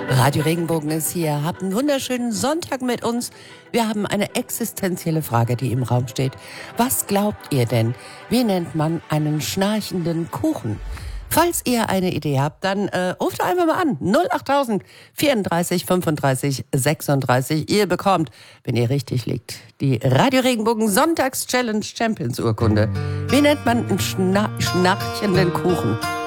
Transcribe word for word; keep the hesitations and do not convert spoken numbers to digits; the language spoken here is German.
Radio Regenbogen ist hier. Habt einen wunderschönen Sonntag mit uns. Wir haben eine existenzielle Frage, die im Raum steht. Was glaubt ihr denn? Wie nennt man einen schnarchenden Kuchen? Falls ihr eine Idee habt, dann äh, ruft einfach mal an. null achttausend vierunddreißig fünfunddreißig sechsunddreißig. Ihr bekommt, wenn ihr richtig liegt, die Radio Regenbogen Sonntags Challenge Champions Urkunde. Wie nennt man einen schna- schnarchenden Kuchen?